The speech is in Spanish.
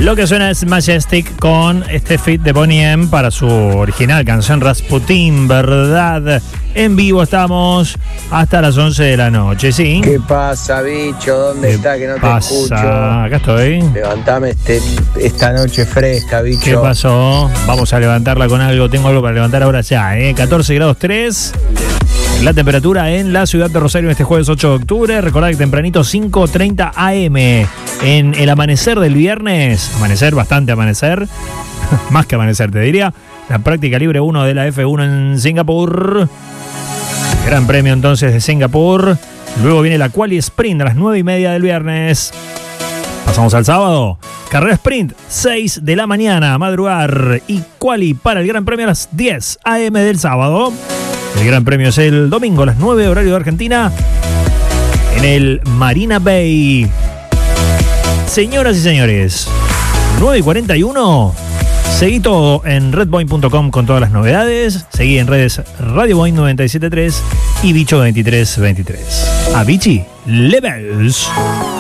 Lo que suena es Majestic con este feat de Boney M para su original canción Rasputin, ¿verdad? En vivo estamos hasta las 11 de la noche, ¿sí? ¿Qué pasa, bicho? ¿Dónde está que no te escucho? Acá estoy. Levantame esta noche fresca, bicho. ¿Qué pasó? Vamos a levantarla con algo. Tengo algo para levantar ahora ya, 14 grados 3. La temperatura en la ciudad de Rosario este jueves 8 de octubre. Recordad que tempranito 5:30 AM. En el amanecer del viernes, bastante amanecer, más que amanecer te diría, la práctica libre 1 de la F1 en Singapur. Gran premio entonces de Singapur. Luego viene la quali sprint a las 9:30 del viernes. Pasamos al sábado. Carrera sprint, 6 de la mañana, madrugar. Y quali para el Gran Premio a las 10 AM del sábado. El Gran Premio es el domingo a las 9 horario de Argentina en el Marina Bay. Señoras y señores, 9:41. Seguí todo en redboing.com con todas las novedades. Seguí en redes Radio Boing 97.3 y Bicho 2323. A Bichi Levels.